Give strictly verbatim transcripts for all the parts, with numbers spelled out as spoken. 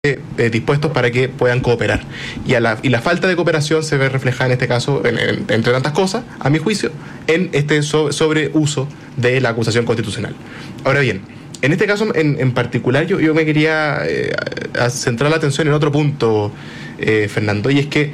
Eh, dispuestos para que puedan cooperar. Y, a la, y la falta de cooperación se ve reflejada en este caso, en, en, entre tantas cosas, a mi juicio, en este so, sobreuso de la acusación constitucional. Ahora bien, en este caso en, en particular yo, yo me quería eh, centrar la atención en otro punto, eh, Fernando, y es que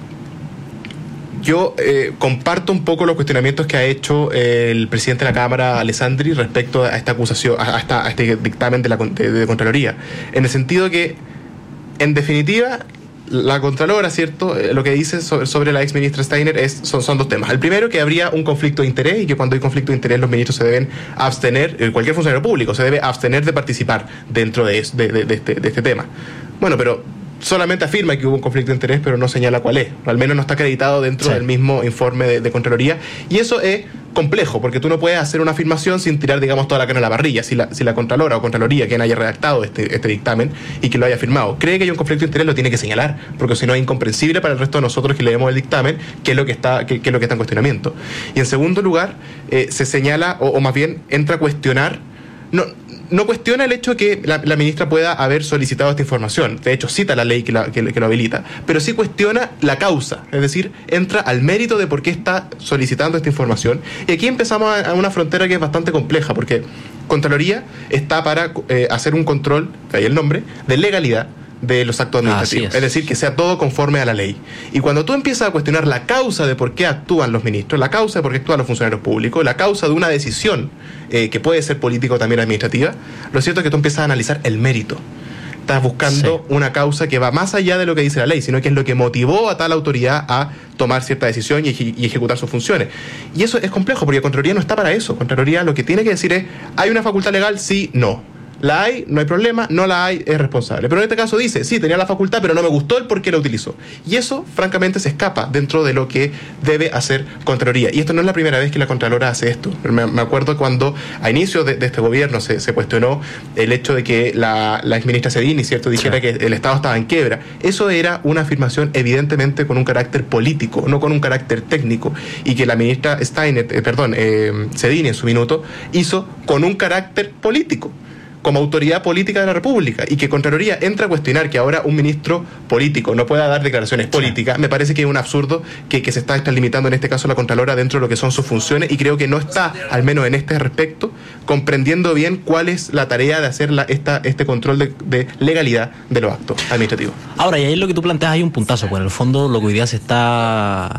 yo eh, comparto un poco los cuestionamientos que ha hecho eh, el presidente de la Cámara, Alessandri, respecto a esta acusación, a, esta, a este dictamen de la de, de Contraloría, en el sentido que, en definitiva, la Contralora, ¿cierto?, lo que dice sobre, sobre la ex ministra Steiner es, son, son dos temas. El primero, que habría un conflicto de interés y que cuando hay conflicto de interés los ministros se deben abstener, cualquier funcionario público se debe abstener de participar dentro de, de, de, de, este, de este tema. Bueno, pero solamente afirma que hubo un conflicto de interés, pero no señala cuál es. Al menos no está acreditado dentro sí. del mismo informe de, de Contraloría. Y eso es complejo, porque tú no puedes hacer una afirmación sin tirar, digamos, toda la carne a la parrilla. Si la, si la Contralora o Contraloría, quien haya redactado este, este dictamen y que lo haya firmado, cree que hay un conflicto de interés, lo tiene que señalar, porque si no es incomprensible para el resto de nosotros que leemos el dictamen qué es lo que está, qué, qué es lo que está en cuestionamiento. Y en segundo lugar, eh, se señala, o, o más bien entra a cuestionar, no, no cuestiona el hecho de que la, la ministra pueda haber solicitado esta información. De hecho, cita la ley que, la, que, que lo habilita. Pero sí cuestiona la causa. Es decir, entra al mérito de por qué está solicitando esta información. Y aquí empezamos a, a una frontera que es bastante compleja, porque Contraloría está para eh, hacer un control, de ahí el nombre, de legalidad de los actos administrativos, es. es decir, que sea todo conforme a la ley. Y cuando tú empiezas a cuestionar la causa de por qué actúan los ministros, la causa de por qué actúan los funcionarios públicos, la causa de una decisión eh, que puede ser política o también administrativa, lo cierto es que tú empiezas a analizar el mérito. Estás buscando sí. una causa que va más allá de lo que dice la ley, sino que es lo que motivó a tal autoridad a tomar cierta decisión y, y ejecutar sus funciones. Y eso es complejo, porque Contraloría no está para eso. Contraloría lo que tiene que decir es, ¿hay una facultad legal? Sí, no. La hay, no hay problema, no la hay, es responsable. Pero en este caso dice, sí, tenía la facultad, pero no me gustó el por qué la utilizó. Y eso, francamente, se escapa dentro de lo que debe hacer Contraloría. Y esto no es la primera vez que la Contralora hace esto. Me, me acuerdo cuando a inicio de, de este gobierno se, se cuestionó el hecho de que la, la exministra Sedini, ¿cierto?, dijera sí. que el Estado estaba en quiebra. Eso era una afirmación evidentemente con un carácter político, no con un carácter técnico. Y que la ministra Steiner, eh, perdón, eh, Sedini en su minuto, hizo con un carácter político, como autoridad política de la República, y que Contraloría entra a cuestionar que ahora un ministro político no pueda dar declaraciones políticas, me parece que es un absurdo que, que se está limitando en este caso la Contralora dentro de lo que son sus funciones, y creo que no está, al menos en este respecto, comprendiendo bien cuál es la tarea de hacer la, esta, este control de, de legalidad de los actos administrativos. Ahora, y ahí lo que tú planteas hay un puntazo, pues en el fondo lo que hoy día se está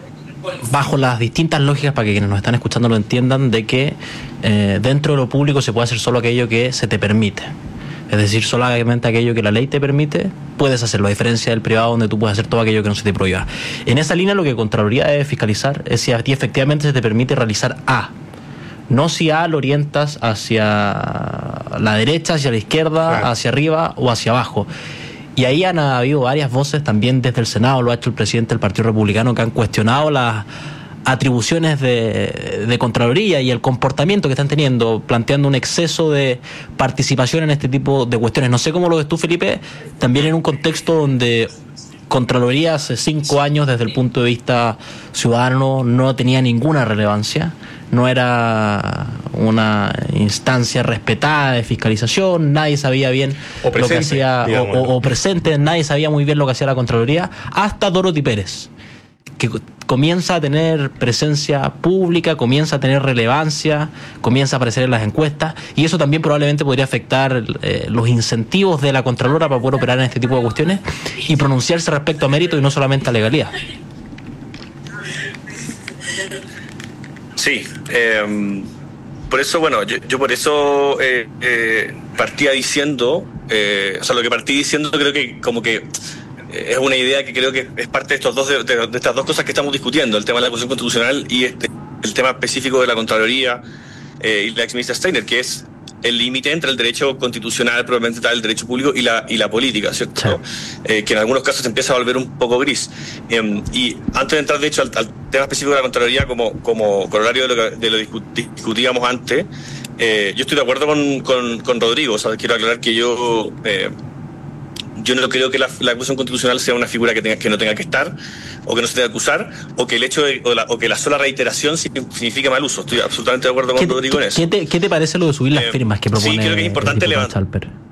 bajo las distintas lógicas, para que quienes nos están escuchando lo entiendan, de que eh, dentro de lo público se puede hacer solo aquello que se te permite. Es decir, solamente aquello que la ley te permite, puedes hacerlo, a diferencia del privado, donde tú puedes hacer todo aquello que no se te prohíba. En esa línea, lo que Contraloría debe fiscalizar es si a ti efectivamente se te permite realizar A. No si A lo orientas hacia la derecha, hacia la izquierda, claro, hacia arriba o hacia abajo. Y ahí han habido varias voces, también desde el Senado, lo ha hecho el presidente del Partido Republicano, que han cuestionado las atribuciones de, de Contraloría y el comportamiento que están teniendo, planteando un exceso de participación en este tipo de cuestiones. No sé cómo lo ves tú, Felipe, también en un contexto donde Contraloría hace cinco años, desde el punto de vista ciudadano, no tenía ninguna relevancia, no era una instancia respetada de fiscalización, nadie sabía bien o presente, lo que hacía, o, o, o presente, nadie sabía muy bien lo que hacía la Contraloría, hasta Dorothy Pérez, que comienza a tener presencia pública, comienza a tener relevancia, comienza a aparecer en las encuestas, y eso también probablemente podría afectar eh, los incentivos de la Contralora para poder operar en este tipo de cuestiones y pronunciarse respecto a mérito y no solamente a legalidad. Sí, eh, por eso, bueno, yo, yo por eso eh, eh, partía diciendo, eh, o sea, lo que partí diciendo creo que como que es una idea que creo que es parte de estos dos de, de, de estas dos cosas que estamos discutiendo, el tema de la acusación constitucional y este el tema específico de la Contraloría eh, y la ex ministra Steiner, que es el límite entre el derecho constitucional, probablemente tal, el derecho público y la y la política, ¿cierto? Sí. Eh, que en algunos casos se empieza a volver un poco gris. Eh, y antes de entrar, de hecho, al, al tema específico de la Contraloría, como, como corolario de lo que de lo discut, discutíamos antes, eh, yo estoy de acuerdo con, con, con Rodrigo. O sea, quiero aclarar que yo... Eh, Yo no creo que la, la acusación constitucional sea una figura que, tenga, que no tenga que estar, o que no se tenga que usar, o que el hecho de, o, la, o que la sola reiteración significa mal uso. Estoy absolutamente de acuerdo con Rodrigo en eso. ¿Qué te, ¿Qué te parece lo de subir las eh, firmas que propone? Sí, creo que es importante levantar.